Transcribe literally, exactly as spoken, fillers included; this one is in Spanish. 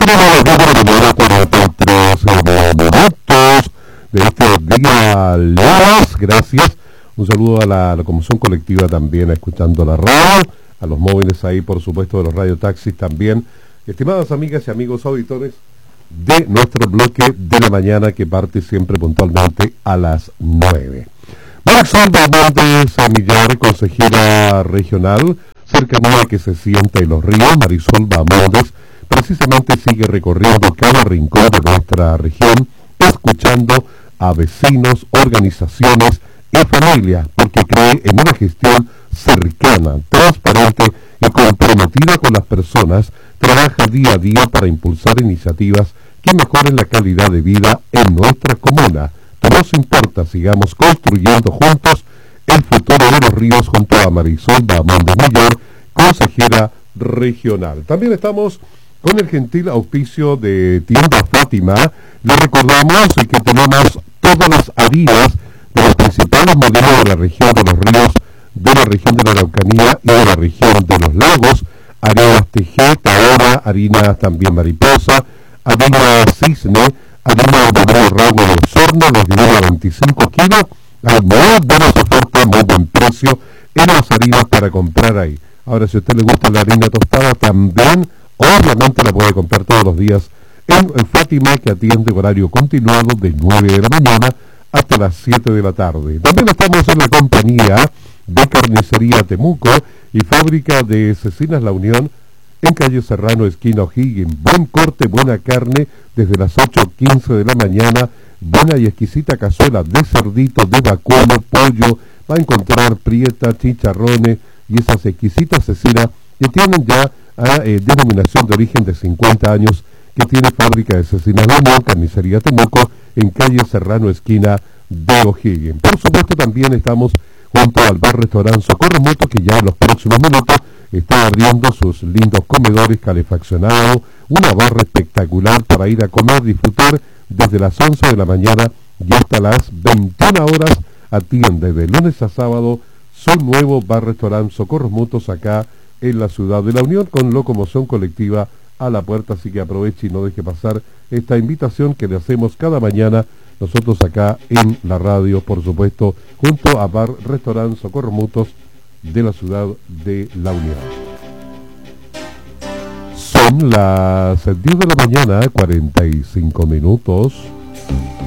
cuarenta y tres minutos de este día lunes. Gracias. Un saludo a la locomoción colectiva también, escuchando la radio, a los móviles ahí, por supuesto, de los radiotaxis también. Estimadas amigas y amigos auditores de nuestro bloque de la mañana, que parte siempre puntualmente a las nueve. Marisol Bahamondes Millar, consejera regional, cercanía que se siente en los ríos. Marisol Bahamondes precisamente sigue recorriendo cada rincón de nuestra región, escuchando a vecinos, organizaciones y familias, porque cree en una gestión cercana, transparente y comprometida con las personas. Trabaja día a día para impulsar iniciativas que mejoren la calidad de vida en nuestra comuna. No nos importa, sigamos construyendo juntos el futuro de los ríos, junto a Marisol Bahamondes Millar, consejera regional. También estamos con el gentil auspicio de Tienda Fátima. Le recordamos que tenemos todas las harinas de los principales modelos de la región de los ríos, de la región de la Araucanía y de la región de los lagos. Harinas T G, Tahora, harinas también Mariposa, harina Cisne, harina de Manuel Rago de Osorno, los de veinticinco kilos, al muy buenas ofertas, muy buen precio en las harinas para comprar ahí. Ahora, si a usted le gusta la harina tostada, también, obviamente la puede comprar todos los días en, en Fátima, que atiende horario continuado de nueve de la mañana hasta las siete de la tarde. También estamos en la compañía de Carnicería Temuco y Fábrica de Cecinas La Unión, en calle Serrano, esquina O'Higgins. Buen corte, buena carne, desde las ocho quince de la mañana, buena y exquisita cazuela de cerdito, de vacuno, pollo. Va a encontrar prieta, chicharrones y esas exquisitas cecinas que tienen ya a, eh, denominación de origen de cincuenta años, que tiene Fábrica de Cecinas La Unión, Carnicería Temuco, en calle Serrano, esquina de O'Higgins. Por supuesto, también estamos junto al bar restaurante Socorro Mutuo, que ya en los próximos minutos está abriendo sus lindos comedores calefaccionados, una barra espectacular para ir a comer, disfrutar desde las once de la mañana y hasta las veintiuna horas. Atiende de lunes a sábado su nuevo bar restaurante Socorros Mutuos acá en la ciudad de La Unión, con locomoción colectiva a la puerta. Así que aproveche y no deje pasar esta invitación que le hacemos cada mañana nosotros acá en la radio, por supuesto, junto a bar restaurante Socorros Mutuos de la ciudad de La Unión. Son las diez de la mañana, cuarenta y cinco minutos.